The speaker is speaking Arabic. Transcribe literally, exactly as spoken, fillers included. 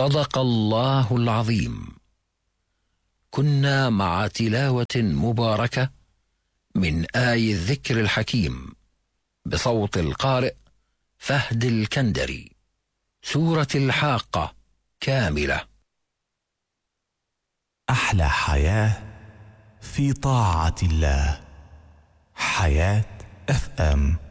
صدق الله العظيم. كنا مع تلاوة مباركة من آي الذكر الحكيم بصوت القارئ فهد الكندري، سورة الحاقة كاملة. أحلى حياة في طاعة الله. حياة اف ام.